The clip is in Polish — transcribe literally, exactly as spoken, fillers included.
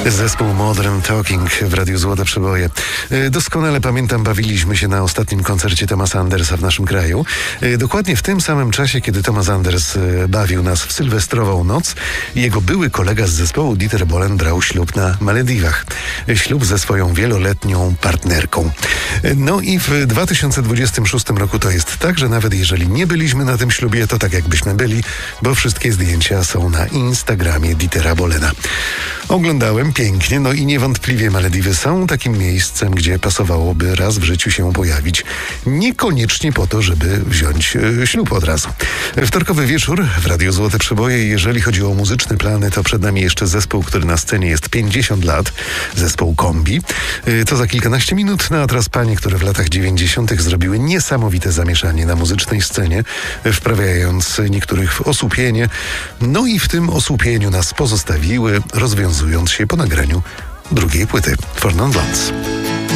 Zespół Modern Talking w Radiu Złote Przeboje. Doskonale pamiętam, bawiliśmy się na ostatnim koncercie Thomasa Andersa w naszym kraju. Dokładnie w tym samym czasie, kiedy Thomas Anders bawił nas w sylwestrową noc, jego były kolega z zespołu Dieter Bohlen brał ślub na Malediwach. Ślub ze swoją wieloletnią partnerką. No i w dwa tysiące dwudziestym szóstym roku to jest tak, że nawet jeżeli nie byliśmy na tym ślubie, to tak jakbyśmy byli, bo wszystkie zdjęcia są na Instagramie Dietera Bohlena. Oglądałem pięknie, no i niewątpliwie Malediwy są takim miejscem, gdzie pasowałoby raz w życiu się pojawić. Niekoniecznie po to, żeby wziąć e, ślub od razu. Wtorkowy wieczór w Radiu Złote Przeboje. Jeżeli chodzi o muzyczne plany, to przed nami jeszcze zespół, który na scenie jest pięćdziesiąt lat. Zespół Kombi. E, to za kilkanaście minut. No a teraz panie, które w latach dziewięćdziesiątych zrobiły niesamowite zamieszanie na muzycznej scenie, wprawiając niektórych w osłupienie. No i w tym osłupieniu nas pozostawiły, rozwiązując się po nagraniu drugiej płyty For Non Blondes.